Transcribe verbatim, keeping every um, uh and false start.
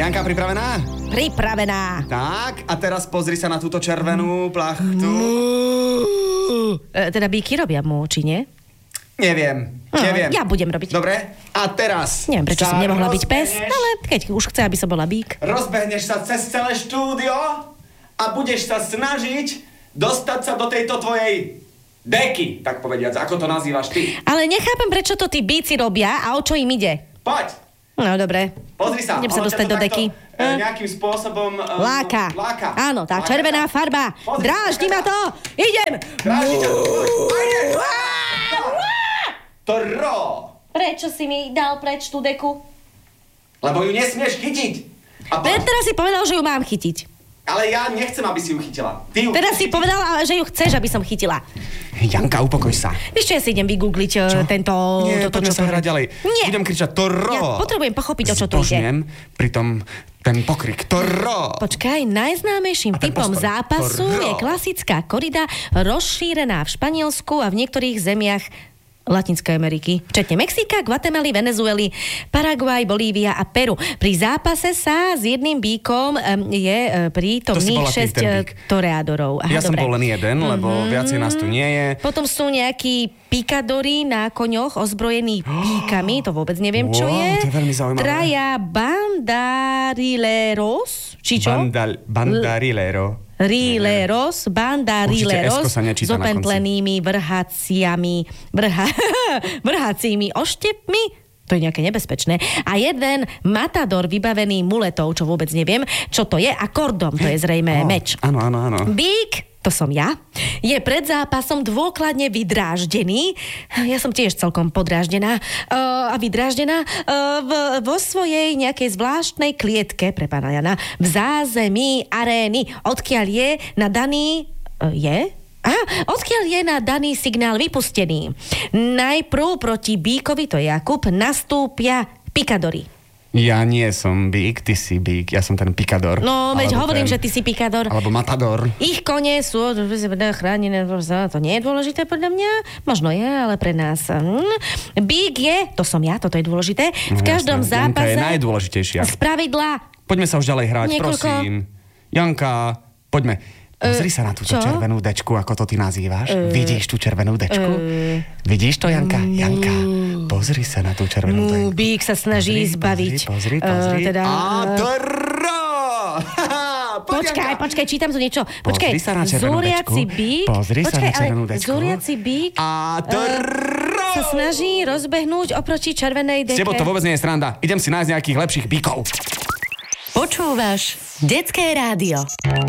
Janka, pripravená? Pripravená. Tak, a teraz pozri sa na túto červenú plachtu. E, teda bíky robia mu, či nie? Neviem, No, neviem. ja budem robiť. Dobre, a teraz... Neviem, prečo som nemohla byť pes, rozbehneš- ale keď už chce, aby som bola bík. Rozbehneš sa cez celé štúdio a budeš sa snažiť dostať sa do tejto tvojej deky, tak povediac. Ako to nazývaš ty? Ale nechápem, prečo to tí bíci robia a o čo im ide. Poď, No, dobre. pozri sa. Idem sa ono ťa dostať to do deky. takto, e, nejakým spôsobom... e, Láka. Láka. Áno, tá Láka červená ťa. farba. Pozri, Dráždi láka ma ťa. to. Idem. Dráždi ťa. Ajde. Tro. Prečo si mi dal preč tú deku? Lebo ju nesmieš chytiť. A Veď poď. teraz si povedal, že ju mám chytiť. Ale ja nechcem, aby si ju chytila. Ty ju Teraz chceš si chytiť. povedal, ale že ju chceš, aby som chytila. Janka, upokoj sa. Vieš čo, ja si idem vygoogliť uh, tento... Nie, toto, poďme čo sa povedal. hrať ďalej. Nie. Budem kričať Toro. Ja potrebujem pochopiť, o čo tu ide. Zbožňujem pritom ten pokrik. Toro. Počkaj, najznámejším A ten typom postoj. zápasu Toro. je klasická korida, rozšírená v Španielsku a v niektorých zemiach Latinskej Ameriky, včetne Mexika, Guatemaly, Venezuely, Paraguaj, Bolívia a Peru. Pri zápase sa s jedným bíkom em, je e, prítomných To si bola ty, šesť ten e, bík. toreadorov. Aha, Ja som dobre. bol len jeden, lebo viacej nás tu nie je. Potom sú nejakí pikadori na koňoch ozbrojení píkami, to vôbec neviem, čo Wow, je. to je veľmi zaujímavé. Traja bandarileros, či čo? Bandal, bandarilero. Rileros, banda Určite Rileros esko sa nečíta s na konci. opentlenými vrhaciami, vrha, vrhacími oštepmi. To je nejaké nebezpečné. A jeden matador vybavený muletou, čo vôbec neviem, čo to je, a kordom, to je zrejme Ó, meč. Áno, áno, áno. Bík, to som ja, je pred zápasom dôkladne vydráždený. Ja som tiež celkom podráždená uh, a vydráždená uh, v, vo svojej nejakej zvláštnej klietke pre pána Jana v zázemí arény, odkiaľ je na daný... Uh, je? Aha, odkiaľ je na daný signál vypustený. Najprv proti Bíkovi, to je Jakub, nastúpia pikadori. Ja nie som bík, ty si bík, ja som ten pikador. No, veď Alebo hovorím, ten- že ty si pikador. Alebo matador. Ich kone sú chránené, to nie je dôležité podľa mňa, možno je, ale pre nás. Hm. Bík je, to som ja, toto je dôležité, v No, každom jasné. Janka zápase je najdôležitejšia. z pravidla. Poďme sa už ďalej hrať, Niekoľko- prosím. Janka, poďme. Pozri sa na túto čo? červenú dečku, ako to ty nazývaš. Vidíš tú červenú dečku? Vidíš to, Janka? Janka, pozri sa na tú červenú Mu dečku. Bík sa snaží Pozri, zbaviť. Pozri, pozri, eh, pozri. teda, A eh, Toro! Poď, Počkaj, Janka. počkaj, čítam tu niečo. Počkaj, Pozri sa na červenú zúriaci dečku. bík. Pozri sa počkaj, na červenú ale dečku. Zúriaci bík A Toro! sa snaží rozbehnúť oproti červenej S deke. tebou to vôbec nie je sranda. Idem si nájsť nejakých lepších bíkov. Počúvaš Detské rádio.